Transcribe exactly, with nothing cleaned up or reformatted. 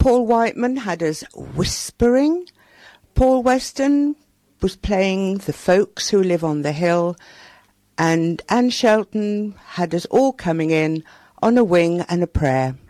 Paul Whiteman had us whispering. Paul Weston was playing The Folks Who Live on the Hill. And Anne Shelton had us all coming in on a wing and a prayer.